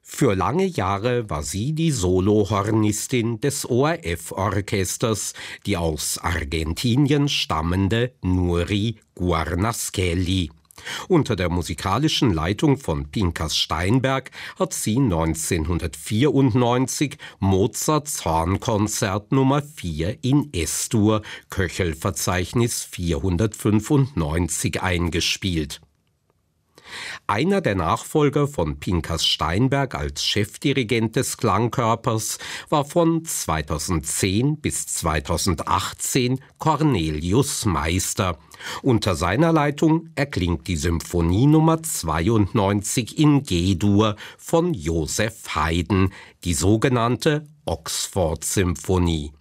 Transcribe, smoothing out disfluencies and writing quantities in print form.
Für lange Jahre war sie die Solohornistin des ORF-Orchesters, die aus Argentinien stammende Nuri Guarnaschelli. Unter der musikalischen Leitung von Pinkas Steinberg hat sie 1994 Mozarts Hornkonzert Nummer 4 in S-Dur, Köchelverzeichnis 495 eingespielt. Einer der Nachfolger von Pinkas Steinberg als Chefdirigent des Klangkörpers war von 2010 bis 2018 Cornelius Meister. Unter seiner Leitung erklingt die Symphonie Nummer 92 in G-Dur von Joseph Haydn, die sogenannte Oxford-Symphonie.